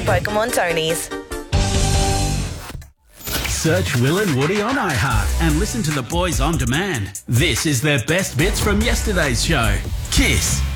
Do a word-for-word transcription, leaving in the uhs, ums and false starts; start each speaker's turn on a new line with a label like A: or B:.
A: Pokemon Tonys.
B: Search Will and Woody on iHeart and listen to the boys on demand. This is their best bits from yesterday's show. Kiss.